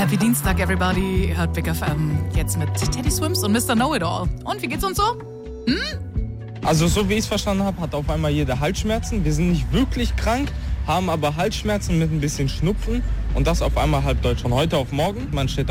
Happy Dienstag, everybody. Ihr hört Big FM. Jetzt mit Teddy Swims und Mr. Know-It-All. Und wie geht's uns so? Also so wie ich es verstanden habe, hat auf einmal jeder Halsschmerzen. Wir sind nicht wirklich krank, haben aber Halsschmerzen mit ein bisschen Schnupfen. Und das auf einmal halb Deutschland. Heute auf morgen. Man steht